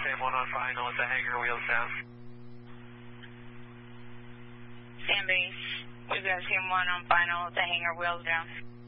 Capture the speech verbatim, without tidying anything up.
same one on final with the hangar wheels down. Sand base, we've got team one on final with the hangar wheels down.